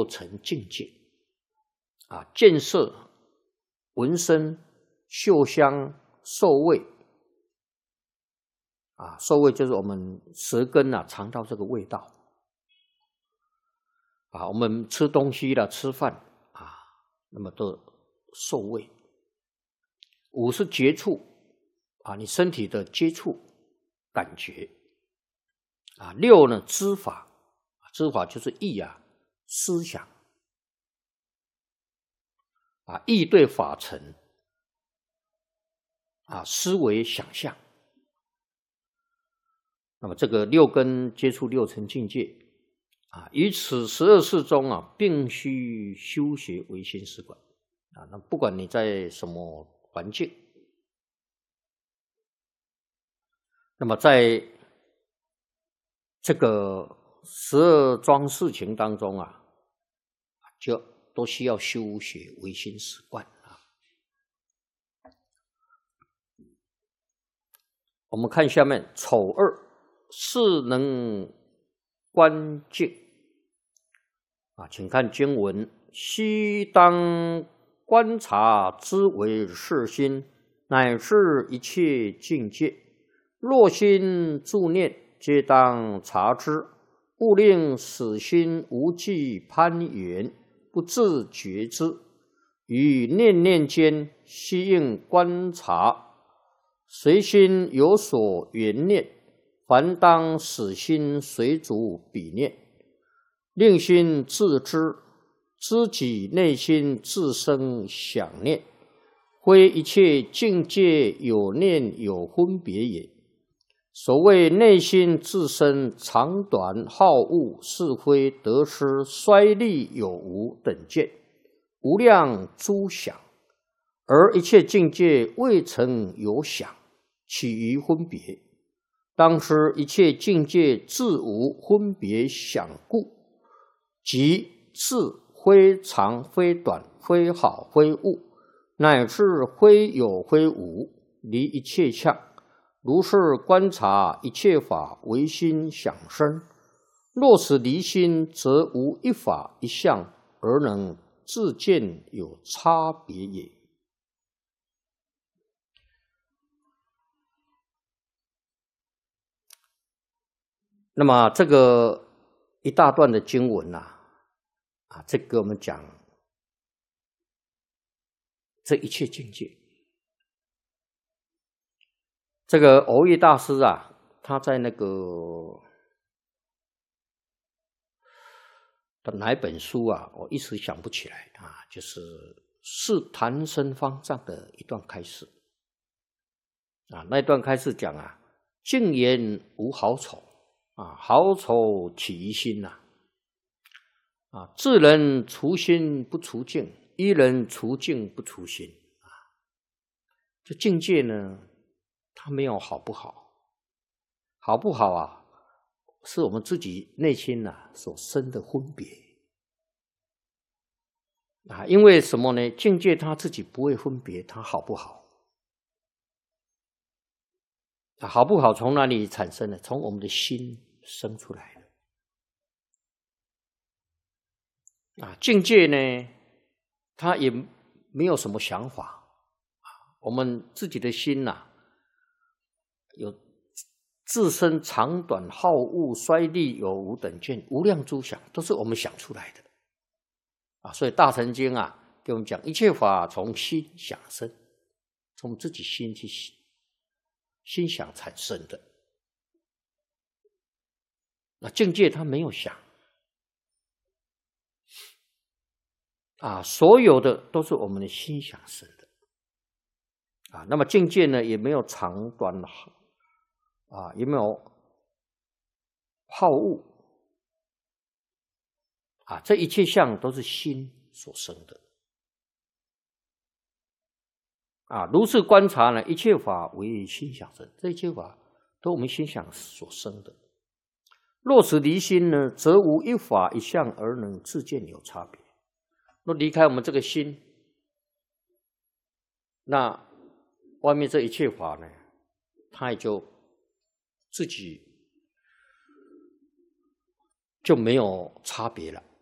六层境界啊，见色、闻声、嗅香、受味啊，受味就是我们舌根啊尝到这个味道啊，我们吃东西了，吃饭啊，那么都受味。五是接触啊，你身体的接触感觉啊。六呢，知法，知法就是意啊，思想啊，意对法尘啊，思维想象。那么这个六根接触六层境界啊，于此12世中啊，并须修学唯心是观啊。那不管你在什么环境，那么在这个12桩事情当中啊，就都需要修学唯心是观啊。我们看下面丑二，是能观境啊，请看经文：须当观察之为是心，乃是一切境界。若心助念，皆当察之，勿令此心无际攀缘，不自觉之。于念念间，悉应观察。随心有所缘念，凡当使心随逐彼念，令心自知，知己内心自生想念，非一切境界有念有分别也。所谓内心自身长短好恶是非得失衰利有无等见，无量诸想，而一切境界未曾有想，起于分别。当知一切境界自无分别想故，即自非长非短，非好非恶，乃至非有非无，离一切相。如是观察一切法唯心想生，若是离心，则无一法一相而能自见有差别也。那么这个一大段的经文啊，这个我们讲这一切境界。这个蕅益大师啊，他在那个哪一本书啊，我一时想不起来啊，就是是谈生方丈的一段开示啊，那段开示讲啊，净言无好丑啊，好丑起于心呐啊，智人除心不除境，一人除境不除心啊，这境界呢，它没有好不好，好不好啊，是我们自己内心所生的分别啊。因为什么呢？境界它自己不会分别它好不好啊，好不好从哪里产生的？从我们的心生出来的啊。境界呢，它也没有什么想法啊，我们自己的心有自身长短好恶衰利有无等见，无量诸想，都是我们想出来的啊。所以大乘经给我们讲，一切法从心想生，从自己心去心想产生的。那境界它没有想啊，所有的都是我们的心想生的啊。那么境界呢，也没有长短也没有好恶啊，这一切相都是心所生的啊。如是观察呢，一切法为心想生，这一切法都我们心想所生的。若是离心呢，则无一法一相而能自见有差别。若离开我们这个心，那外面这一切法呢，它也就自己就没有差别了